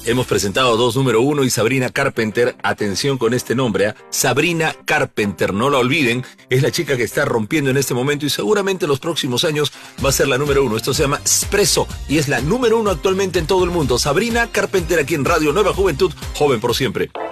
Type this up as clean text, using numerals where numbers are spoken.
Hemos presentado dos número uno y Sabrina Carpenter, atención con este nombre, Sabrina Carpenter, no la olviden, es la chica que está rompiendo en este momento y seguramente en los próximos años va a ser la número uno. Esto se llama Espresso y es la número uno actualmente en todo el mundo. Sabrina Carpenter aquí en Radio Nueva Juventud, joven por siempre.